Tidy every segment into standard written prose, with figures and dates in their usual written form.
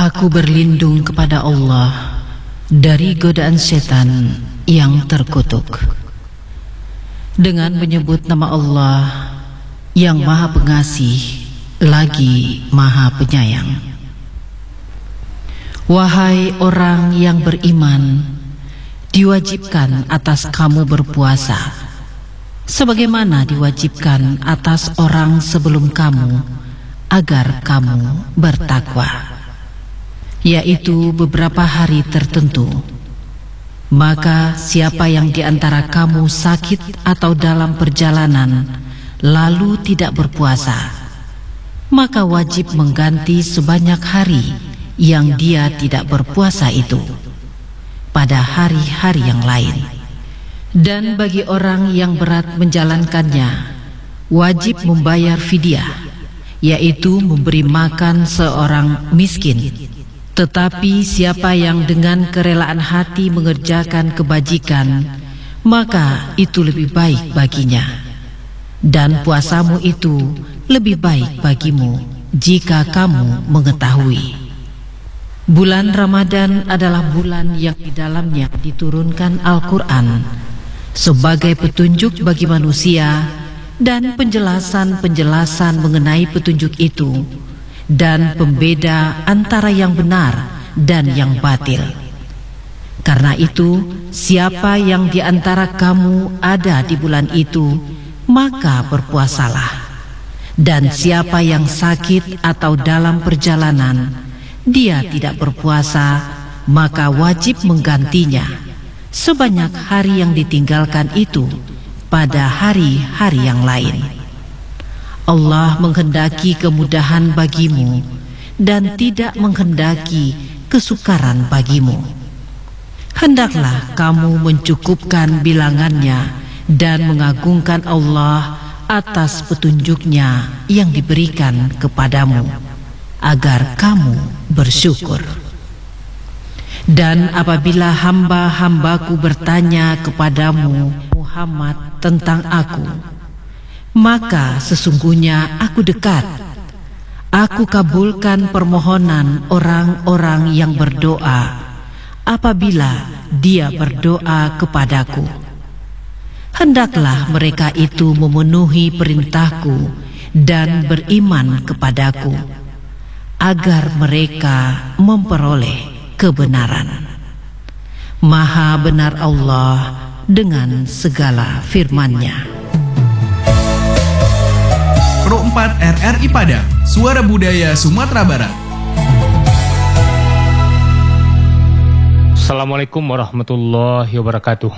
Aku berlindung kepada Allah dari godaan setan yang terkutuk. Dengan menyebut nama Allah yang Maha Pengasih lagi Maha Penyayang. Wahai orang yang beriman, diwajibkan atas kamu berpuasa sebagaimana diwajibkan atas orang sebelum kamu, agar kamu bertakwa, yaitu beberapa hari tertentu. Maka siapa yang di antara kamu sakit atau dalam perjalanan lalu tidak berpuasa, maka wajib mengganti sebanyak hari yang dia tidak berpuasa itu pada hari-hari yang lain. Dan bagi orang yang berat menjalankannya, wajib membayar fidyah, yaitu memberi makan seorang miskin. Tetapi siapa yang dengan kerelaan hati mengerjakan kebajikan, maka itu lebih baik baginya. Dan puasamu itu lebih baik bagimu jika kamu mengetahui. Bulan Ramadan adalah bulan yang di dalamnya diturunkan Al-Quran sebagai petunjuk bagi manusia dan penjelasan-penjelasan mengenai petunjuk itu, dan pembeda antara yang benar dan yang batil. Karena itu, siapa yang di antara kamu ada di bulan itu, maka berpuasalah. Dan siapa yang sakit atau dalam perjalanan, dia tidak berpuasa, maka wajib menggantinya sebanyak hari yang ditinggalkan itu pada hari-hari yang lain. Allah menghendaki kemudahan bagimu dan tidak menghendaki kesukaran bagimu. Hendaklah kamu mencukupkan bilangannya dan mengagungkan Allah atas petunjuknya yang diberikan kepadamu, agar kamu bersyukur. Dan apabila hamba-hambaku bertanya kepadamu, Muhammad, tentang aku, maka sesungguhnya aku dekat. Aku kabulkan permohonan orang-orang yang berdoa apabila dia berdoa kepadaku. Hendaklah mereka itu memenuhi perintahku dan beriman kepadaku, agar mereka memperoleh kebenaran. Maha benar Allah dengan segala firman-Nya. Pro 4 RRI Padang, Suara Budaya Sumatera Barat. Assalamualaikum warahmatullahi wabarakatuh.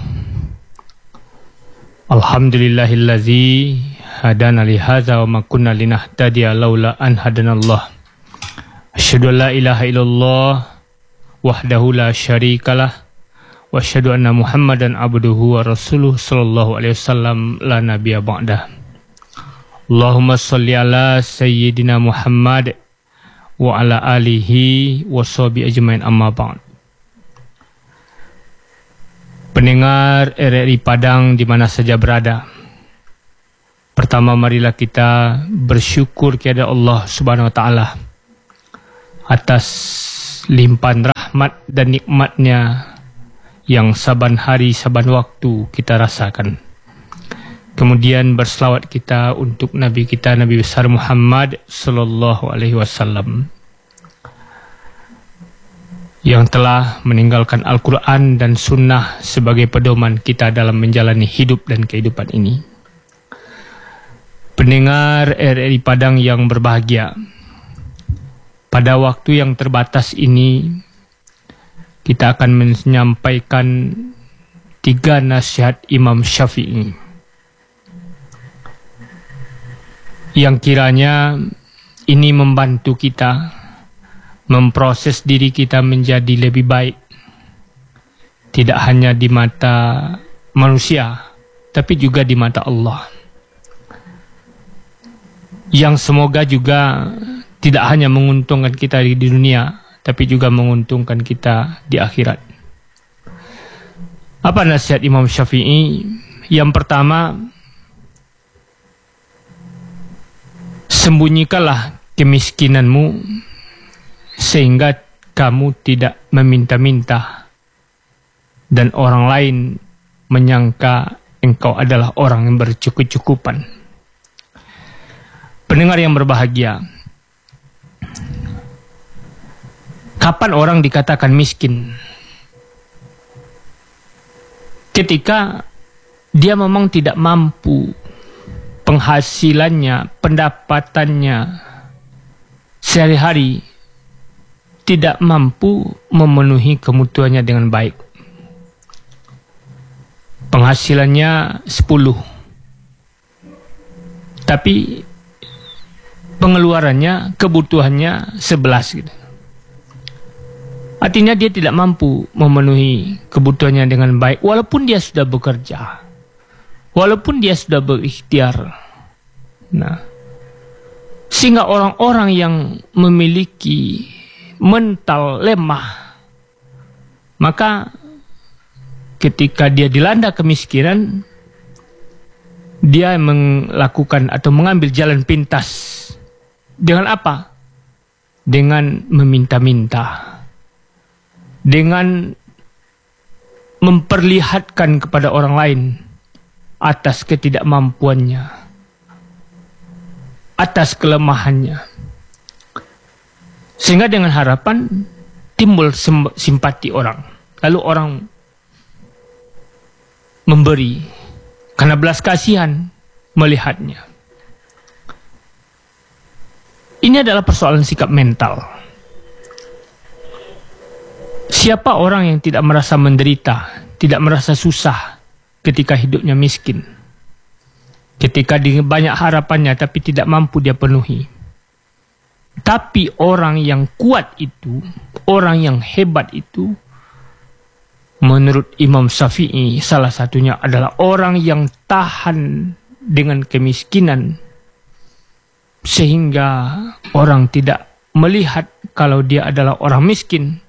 Alhamdulillahillazi hadana li hadza wa ma kunna linahtadiya laula an hadanallah. Asyhadu an la ilaha illallah wahdahu la syarikalah wa asyhadu anna Muhammadan abduhu wa rasuluh sallallahu alaihi wasallam la nabiyya ba'dah. Allahumma salli ala sayyidina Muhammad wa ala alihi wa sahbihi ajmain, amma ba'd. Pendengar RRI Padang di mana saja berada, pertama marilah kita bersyukur kepada Allah Subhanahu wa taala atas limpahan rahmat dan nikmatnya yang saban hari saban waktu kita rasakan. Kemudian berselawat kita untuk Nabi kita, Nabi besar Muhammad sallallahu alaihi wasallam, yang telah meninggalkan Al-Quran dan Sunnah sebagai pedoman kita dalam menjalani hidup dan kehidupan ini. Pendengar RRI Padang yang berbahagia, pada waktu yang terbatas ini kita akan menyampaikan 3 nasihat Imam Syafi'i yang kiranya ini membantu kita memproses diri kita menjadi lebih baik, tidak hanya di mata manusia, tapi juga di mata Allah, yang semoga juga tidak hanya menguntungkan kita di dunia, tapi juga menguntungkan kita di akhirat. Apa nasihat Imam Syafi'i? Yang pertama, sembunyikanlah kemiskinanmu sehingga kamu tidak meminta-minta dan orang lain menyangka engkau adalah orang yang bercukup-cukupan. Pendengar yang berbahagia, kapan orang dikatakan miskin? Ketika dia memang tidak mampu, penghasilannya, pendapatannya sehari-hari tidak mampu memenuhi kebutuhannya dengan baik. Penghasilannya 10, tapi pengeluarannya, kebutuhannya 11 gitu. Artinya dia tidak mampu memenuhi kebutuhannya dengan baik walaupun dia sudah bekerja, walaupun dia sudah berikhtiar. Nah, sehingga orang-orang yang memiliki mental lemah, maka ketika dia dilanda kemiskinan, dia melakukan atau mengambil jalan pintas. Dengan apa? Dengan meminta-minta, dengan memperlihatkan kepada orang lain atas ketidakmampuannya, atas kelemahannya, sehingga dengan harapan timbul simpati orang. Lalu orang memberi karena belas kasihan melihatnya. Ini adalah persoalan sikap mental. Siapa orang yang tidak merasa menderita, tidak merasa susah ketika hidupnya miskin? Ketika banyak harapannya tapi tidak mampu dia penuhi. Tapi orang yang kuat itu, orang yang hebat itu, menurut Imam Syafi'i, salah satunya adalah orang yang tahan dengan kemiskinan, sehingga orang tidak melihat kalau dia adalah orang miskin.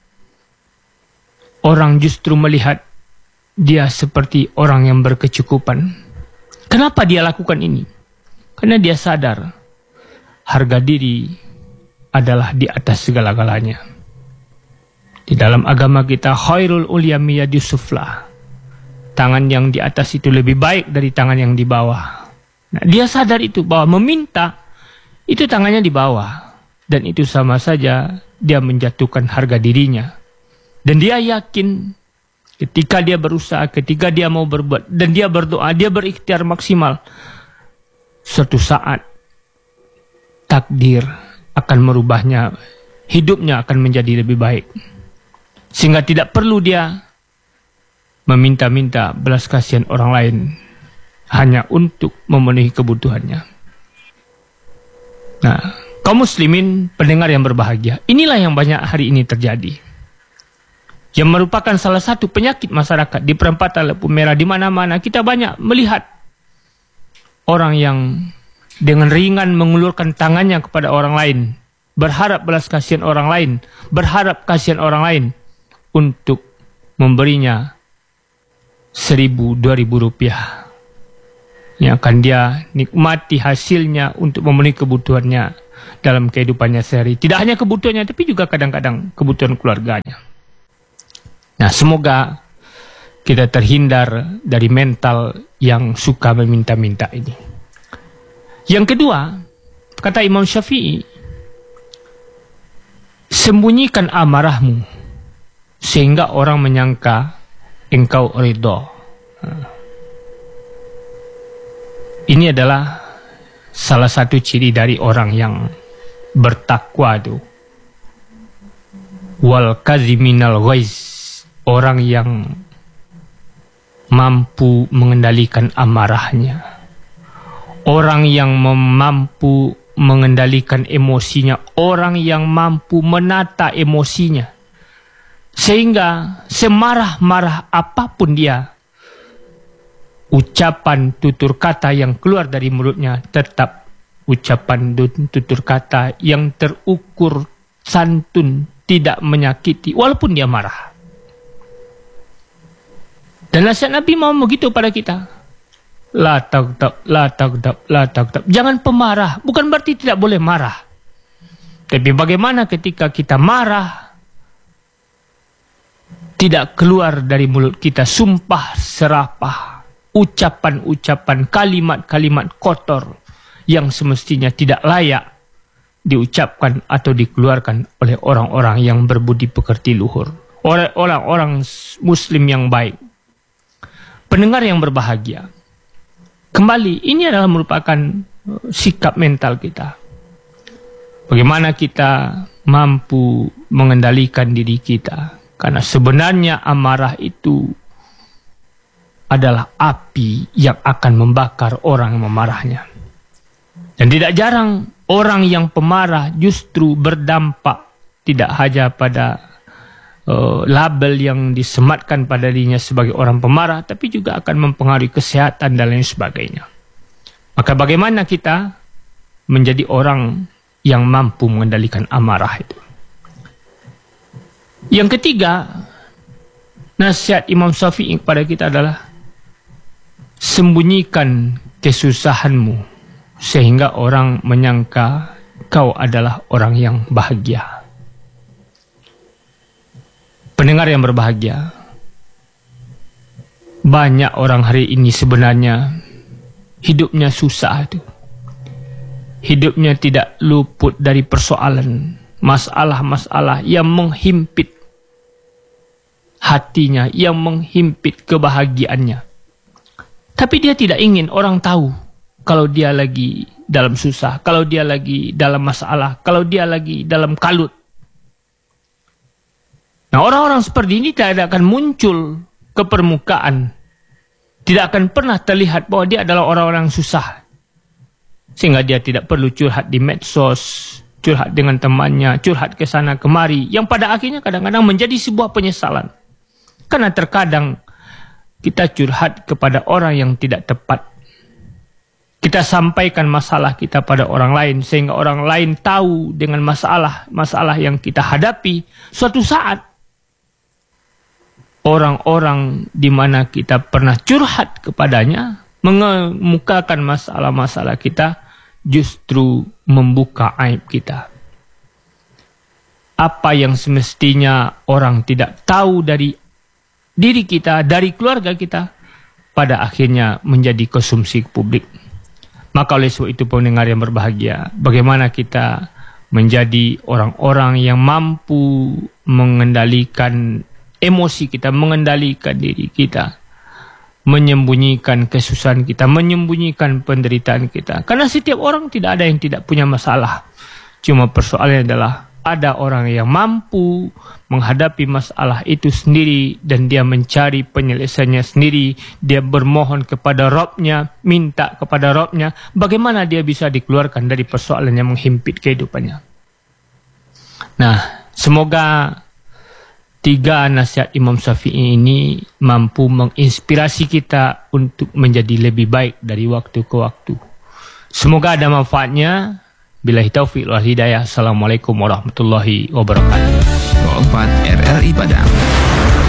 Orang justru melihat dia seperti orang yang berkecukupan. Kenapa dia lakukan ini? Karena dia sadar harga diri adalah di atas segala-galanya. Di dalam agama kita, khairul ulyami yadis sufla. Tangan yang di atas itu lebih baik dari tangan yang di bawah. Nah, dia sadar itu, bahwa meminta itu tangannya di bawah. Dan itu sama saja dia menjatuhkan harga dirinya. Dan dia yakin ketika dia berusaha, ketika dia mau berbuat, dan dia berdoa, dia berikhtiar maksimal, suatu saat takdir akan merubahnya, hidupnya akan menjadi lebih baik. Sehingga tidak perlu dia meminta-minta belas kasihan orang lain hanya untuk memenuhi kebutuhannya. Nah, kaum muslimin pendengar yang berbahagia, inilah yang banyak hari ini terjadi. Yang merupakan salah satu penyakit masyarakat di perempatan lampu merah, di mana-mana kita banyak melihat orang yang dengan ringan mengulurkan tangannya kepada orang lain, berharap belas kasihan orang lain, berharap kasihan orang lain untuk memberinya 1.000-2.000 rupiah yang akan dia nikmati hasilnya untuk memenuhi kebutuhannya dalam kehidupannya sehari. Tidak hanya kebutuhannya, tapi juga kadang-kadang kebutuhan keluarganya. Nah, semoga kita terhindar dari mental yang suka meminta-minta ini. Yang kedua, kata Imam Syafi'i, sembunyikan amarahmu sehingga orang menyangka engkau ridho. Ini adalah salah satu ciri dari orang yang bertakwa itu. Wal kaziminal ghaiz, orang yang mampu mengendalikan amarahnya, orang yang mampu mengendalikan emosinya, orang yang mampu menata emosinya, sehingga semarah-marah apapun dia, ucapan tutur kata yang keluar dari mulutnya tetap ucapan tutur kata yang terukur, santun, tidak menyakiti walaupun dia marah. Dan nasihat Nabi mau begitu pada kita. La taghdab, la taghdab, la taghdab. Jangan pemarah. Bukan berarti tidak boleh marah. Tapi bagaimana ketika kita marah, tidak keluar dari mulut kita sumpah serapah, ucapan-ucapan, kalimat-kalimat kotor yang semestinya tidak layak diucapkan atau dikeluarkan oleh orang-orang yang berbudi pekerti luhur, oleh orang-orang muslim yang baik. Pendengar yang berbahagia, kembali ini adalah merupakan sikap mental kita. Bagaimana kita mampu mengendalikan diri kita, karena sebenarnya amarah itu adalah api yang akan membakar orang yang memarahnya. Dan tidak jarang orang yang pemarah justru berdampak tidak hanya pada label yang disematkan pada dirinya sebagai orang pemarah, tapi juga akan mempengaruhi kesehatan dan lain sebagainya. Maka bagaimana kita menjadi orang yang mampu mengendalikan amarah itu? Yang ketiga, nasihat Imam Syafi'i kepada kita adalah sembunyikan kesusahanmu sehingga orang menyangka kau adalah orang yang bahagia. Pendengar yang berbahagia, banyak orang hari ini sebenarnya hidupnya susah itu. Hidupnya tidak luput dari persoalan, masalah-masalah yang menghimpit hatinya, yang menghimpit kebahagiaannya. Tapi dia tidak ingin orang tahu kalau dia lagi dalam susah, kalau dia lagi dalam masalah, kalau dia lagi dalam kalut. Nah, orang-orang seperti ini tidak akan muncul ke permukaan, tidak akan pernah terlihat bahwa dia adalah orang-orang susah, sehingga dia tidak perlu curhat di medsos, curhat dengan temannya, curhat ke sana kemari, yang pada akhirnya kadang-kadang menjadi sebuah penyesalan. Karena terkadang kita curhat kepada orang yang tidak tepat. Kita sampaikan masalah kita pada orang lain, sehingga orang lain tahu dengan masalah yang kita hadapi. Suatu saat, orang-orang di mana kita pernah curhat kepadanya, mengemukakan masalah-masalah kita, justru membuka aib kita. Apa yang semestinya orang tidak tahu dari diri kita, dari keluarga kita, pada akhirnya menjadi konsumsi publik. Maka oleh sebab itu, pendengar yang berbahagia, bagaimana kita menjadi orang-orang yang mampu mengendalikan emosi kita, mengendalikan diri kita, menyembunyikan kesusahan kita, menyembunyikan penderitaan kita. Karena setiap orang tidak ada yang tidak punya masalah. Cuma persoalannya adalah ada orang yang mampu menghadapi masalah itu sendiri dan dia mencari penyelesaiannya sendiri. Dia bermohon kepada Rabb-nya, minta kepada Rabb-nya, bagaimana dia bisa dikeluarkan dari persoalan yang menghimpit kehidupannya. Nah, semoga 3 nasihat Imam Syafi'i ini mampu menginspirasi kita untuk menjadi lebih baik dari waktu ke waktu. Semoga ada manfaatnya. Billahi taufiq wal hidayah. Assalamualaikum warahmatullahi wabarakatuh. 4 RRI Padang.